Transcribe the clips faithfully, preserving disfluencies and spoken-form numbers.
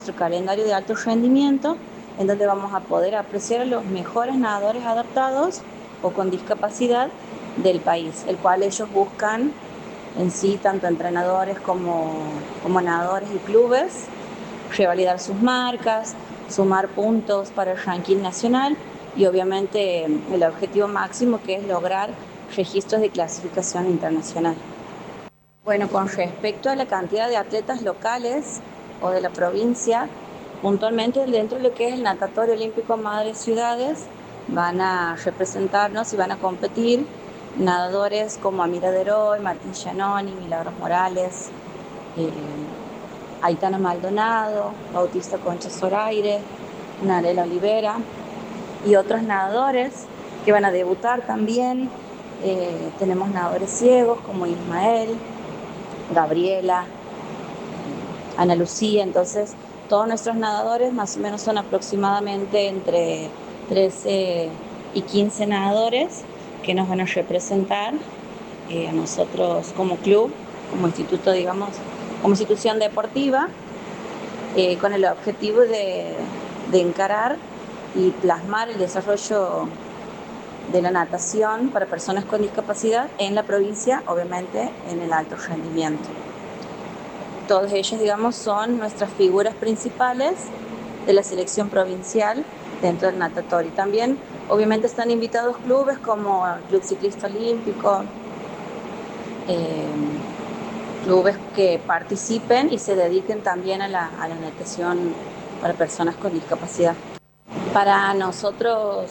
nuestro calendario de alto rendimiento, en donde vamos a poder apreciar a los mejores nadadores adaptados o con discapacidad del país, el cual ellos buscan en sí, tanto entrenadores como, como nadadores y clubes, revalidar sus marcas, sumar puntos para el ranking nacional y obviamente el objetivo máximo, que es lograr registros de clasificación internacional. Bueno, con respecto a la cantidad de atletas locales o de la provincia, puntualmente dentro de lo que es el Natatorio Olímpico Madre Ciudades, van a representarnos y van a competir nadadores como Amira Deroy, Martín Giannoni, Milagros Morales, eh, Aitana Maldonado, Bautista Concha Zoraire, Narela Olivera y otros nadadores que van a debutar también. Eh, tenemos nadadores ciegos como Ismael, Gabriela, Ana Lucía. Entonces todos nuestros nadadores más o menos son aproximadamente entre trece y quince nadadores que nos van a representar eh, a nosotros como club, como instituto, digamos, como institución deportiva, eh, con el objetivo de, de encarar y plasmar el desarrollo de la natación para personas con discapacidad en la provincia, obviamente en el alto rendimiento. Todos ellos, digamos, son nuestras figuras principales de la selección provincial dentro del natatorio. También, obviamente, están invitados clubes como el Club Ciclista Olímpico, eh, clubes que participen y se dediquen también a la, a la natación para personas con discapacidad. Para nosotros,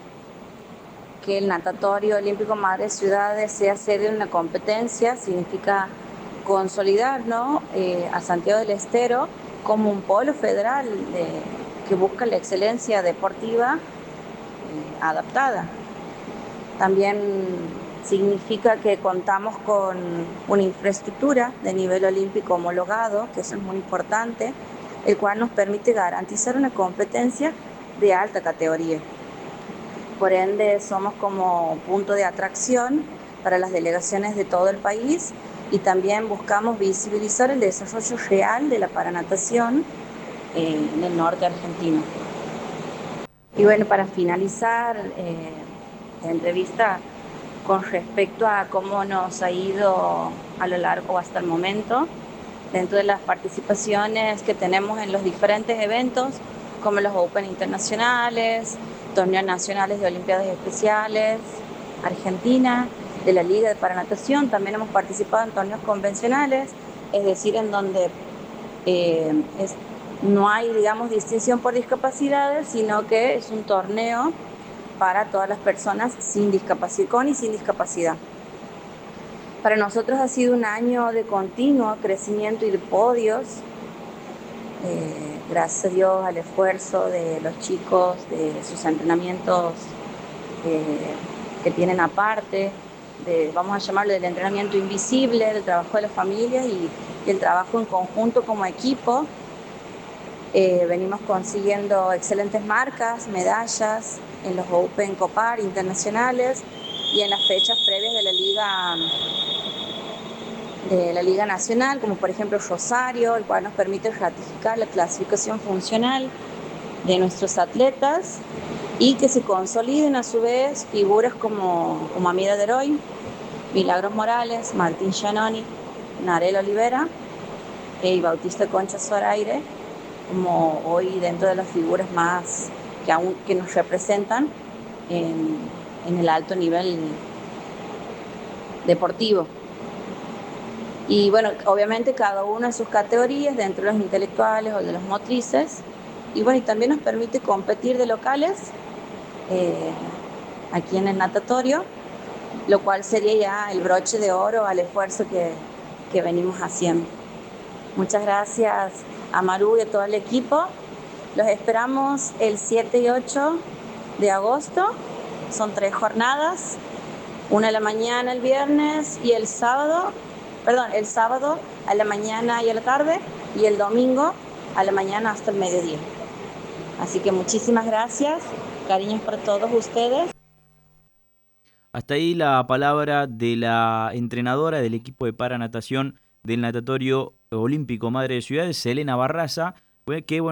que el Natatorio Olímpico Madre Ciudades sea sede de una competencia significa consolidar, ¿no? eh, a Santiago del Estero como un polo federal de, que busca la excelencia deportiva eh, adaptada. También significa que contamos con una infraestructura de nivel olímpico homologado, que eso es muy importante, el cual nos permite garantizar una competencia de alta categoría. Por ende, somos como punto de atracción para las delegaciones de todo el país y también buscamos visibilizar el desarrollo real de la paranatación eh, en el norte argentino. Y bueno, para finalizar eh, la entrevista con respecto a cómo nos ha ido a lo largo hasta el momento, dentro de las participaciones que tenemos en los diferentes eventos, como los Open internacionales, torneos nacionales de Olimpiadas Especiales, Argentina, de la Liga de Paranatación, también hemos participado en torneos convencionales, es decir, en donde eh, es, no hay, digamos, distinción por discapacidades, sino que es un torneo para todas las personas sin discapacidad, con y sin discapacidad. Para nosotros ha sido un año de continuo crecimiento y de podios, eh, gracias a Dios al esfuerzo de los chicos, de sus entrenamientos eh, que tienen aparte, de, vamos a llamarlo del entrenamiento invisible, del trabajo de las familias y, y el trabajo en conjunto como equipo. Eh, venimos consiguiendo excelentes marcas, medallas en los Open Copar internacionales y en las fechas previas de la Liga de la Liga Nacional, como por ejemplo Rosario, el cual nos permite ratificar la clasificación funcional de nuestros atletas y que se consoliden a su vez figuras como, como Amira Deroy, Milagros Morales, Martín Giannoni, Narela Olivera y Bautista Concha Zoraire, como hoy dentro de las figuras más que, aún, que nos representan en, en el alto nivel deportivo. Y bueno, obviamente cada una de sus categorías, dentro de los intelectuales o de los motrices, y bueno, y también nos permite competir de locales eh, aquí en el natatorio, lo cual sería ya el broche de oro al esfuerzo que, que venimos haciendo. Muchas gracias a Maru y a todo el equipo. Los esperamos el siete y ocho de agosto, son tres jornadas, una a la mañana el viernes y el sábado, perdón, el sábado a la mañana y a la tarde y el domingo a la mañana hasta el mediodía. Así que muchísimas gracias, cariños para todos ustedes. Hasta ahí la palabra de la entrenadora del equipo de paranatación del Natatorio Olímpico Madre de Ciudades, Selena Barraza, Qué bueno.